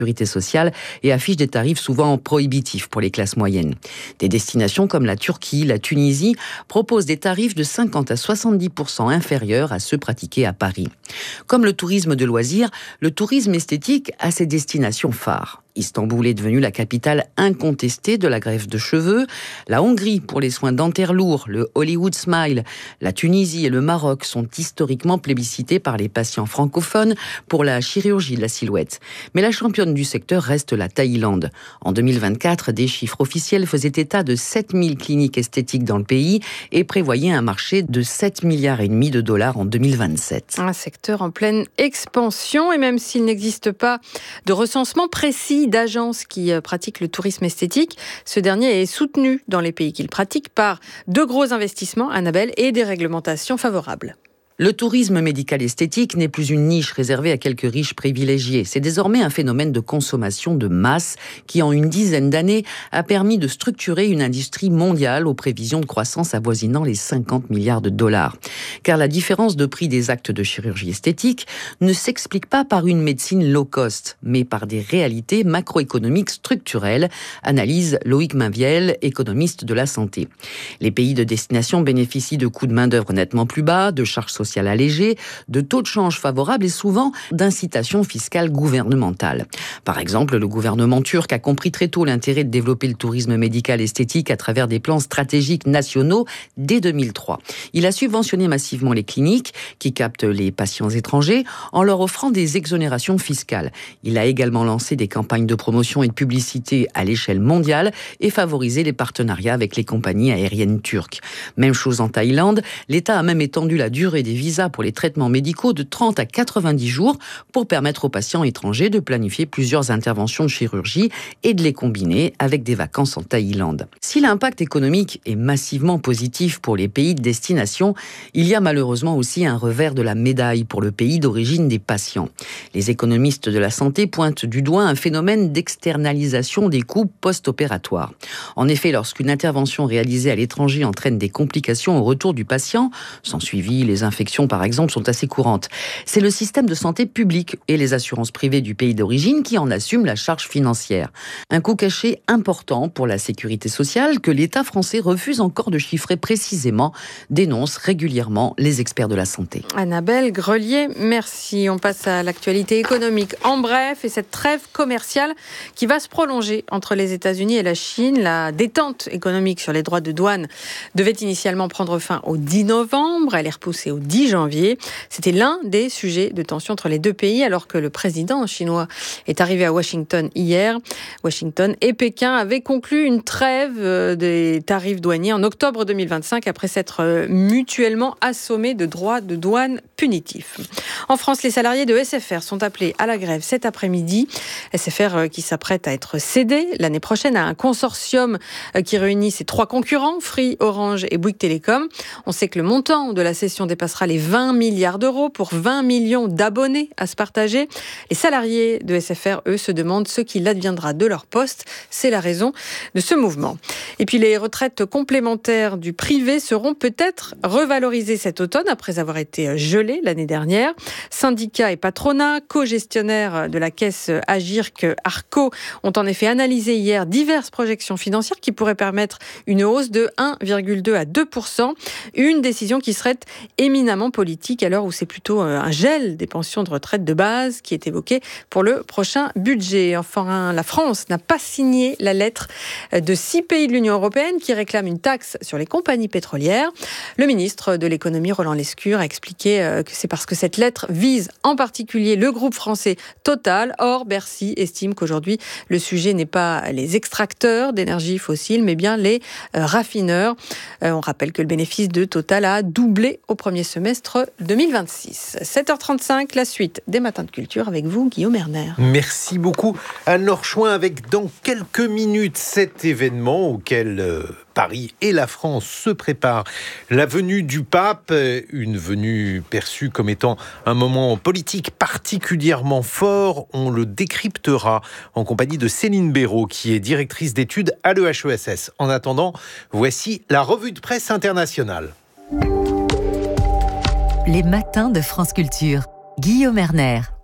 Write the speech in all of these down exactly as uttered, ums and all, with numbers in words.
sécurité sociale et affiche des tarifs souvent prohibitifs pour les classes moyennes. Des destinations comme la Turquie, la Tunisie proposent des tarifs de cinquante à soixante-dix pour cent inférieurs à ceux pratiqués à Paris. Comme le tourisme de loisirs, le tourisme esthétique a ses destinations phares. Istanbul est devenue la capitale incontestée de la greffe de cheveux, la Hongrie pour les soins dentaires lourds, le Hollywood Smile, la Tunisie et le Maroc sont historiquement plébiscités par les patients francophones pour la chirurgie de la silhouette. Mais la championne du secteur reste la Thaïlande. En deux mille vingt-quatre, des chiffres officiels faisaient état de sept mille cliniques esthétiques dans le pays et prévoyaient un marché de sept milliards et demi de dollars en deux mille vingt-sept. Un secteur en pleine expansion et même s'il n'existe pas de recensement précis d'agences qui pratiquent le tourisme esthétique, ce dernier est soutenu dans les pays qu'il pratique par de gros investissements, Annabelle, et des réglementations favorables. Le tourisme médical esthétique n'est plus une niche réservée à quelques riches privilégiés. C'est désormais un phénomène de consommation de masse qui, en une dizaine d'années, a permis de structurer une industrie mondiale aux prévisions de croissance avoisinant les cinquante milliards de dollars. Car la différence de prix des actes de chirurgie esthétique ne s'explique pas par une médecine low cost, mais par des réalités macroéconomiques structurelles, analyse Loïc Mainviel, économiste de la santé. Les pays de destination bénéficient de coûts de main-d'œuvre nettement plus bas, de charges sociales allégées, de taux de change favorables et souvent d'incitations fiscales gouvernementales. Par exemple, le gouvernement turc a compris très tôt l'intérêt de développer le tourisme médical esthétique à travers des plans stratégiques nationaux dès deux mille trois. Il a subventionné massivement les cliniques qui captent les patients étrangers en leur offrant des exonérations fiscales. Il a également lancé des campagnes de promotion et de publicité à l'échelle mondiale et favorisé les partenariats avec les compagnies aériennes turques. Même chose en Thaïlande, l'État a même étendu la durée des visas pour les traitements médicaux de trente à quatre-vingt-dix jours pour permettre aux patients étrangers de planifier plusieurs interventions de chirurgie et de les combiner avec des vacances en Thaïlande. Si l'impact économique est massivement positif pour les pays de destination, il y a malheureusement aussi un revers de la médaille pour le pays d'origine des patients. Les économistes de la santé pointent du doigt un phénomène d'externalisation des coûts post-opératoires. En effet, lorsqu'une intervention réalisée à l'étranger entraîne des complications au retour du patient, sans suivi, les infections par exemple sont assez courantes. C'est le système de santé public et les assurances privées du pays d'origine qui en assument la charge financière. Un coût caché important pour la sécurité sociale que l'État français refuse encore de chiffrer précisément, dénoncent régulièrement les experts de la santé. Annabelle Grelier, merci. On passe à l'actualité économique en bref et cette trêve commerciale qui va se prolonger entre les États-Unis et la Chine. La détente économique sur les droits de douane devait initialement prendre fin au dix novembre. Elle est repoussée au dix janvier. C'était l'un des sujets de tension entre les deux pays alors que le président chinois est arrivé à Washington hier. Washington et Pékin avaient conclu une trêve des tarifs douaniers en octobre deux mille vingt-cinq après s'être mutuellement assommés de droits de douane punitifs. En France, les salariés de S F R sont appelés à la grève cet après-midi. S F R qui s'apprête à être cédé l'année prochaine à un consortium qui réunit ses trois concurrents, Free, Orange et Bouygues Télécom. On sait que le montant de la cession dépassera les vingt milliards d'euros pour vingt millions d'abonnés à se partager. Les salariés de S F R, eux, se demandent ce qu'il adviendra de leur poste. C'est la raison de ce mouvement. Et puis les retraites complémentaires du privé seront peut-être revalorisées cet automne après avoir été gelées l'année dernière. Syndicats et patronats, co-gestionnaires de la caisse Agirc Arco ont en effet analysé hier diverses projections financières qui pourraient permettre une hausse de un virgule deux à deux pour cent. Une décision qui serait éminemment politique à l'heure où c'est plutôt un gel des pensions de retraite de base qui est évoqué pour le prochain budget. Enfin, la France n'a pas signé la lettre de six pays de l'Union européenne qui réclament une taxe sur les compagnies pétrolières. Le ministre de l'économie, Roland Lescure, a expliqué que c'est parce que cette lettre vise en particulier le groupe français Total. Or, Bercy estime qu'aujourd'hui, le sujet n'est pas les extracteurs d'énergie fossile, mais bien les raffineurs. On rappelle que le bénéfice de Total a doublé au premier semestre deux mille vingt-six. sept heures trente-cinq, la suite des Matins de Culture avec vous, Guillaume Erner. Merci beaucoup, Anne-Laure Chouin, avec dans quelques minutes cet événement auquel euh, Paris et la France se préparent. La venue du pape, une venue perçue comme étant un moment politique particulièrement fort. On le décryptera en compagnie de Céline Béraud, qui est directrice d'études à l'E H E S S. En attendant, voici la revue de presse internationale. Les Matins de France Culture. Guillaume Erner.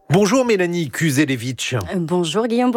Bonjour Mélanie Kuzelevitch. Bonjour Guillaume.